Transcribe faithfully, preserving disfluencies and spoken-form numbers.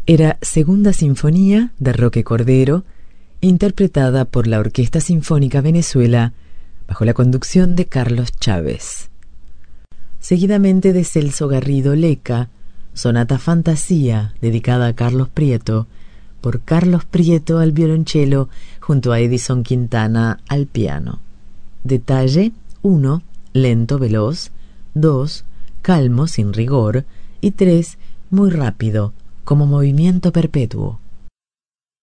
Era Segunda Sinfonía de Roque Cordero, interpretada por la Orquesta Sinfónica Venezuela bajo la conducción de Carlos Chávez. Seguidamente de Celso Garrido Leca, Sonata Fantasía, dedicada a Carlos Prieto, por Carlos Prieto al violonchelo junto a Edison Quintana al piano. Detalle: uno. Lento, veloz. dos. Calmo, sin rigor. Y tres. Muy rápido, como movimiento perpetuo.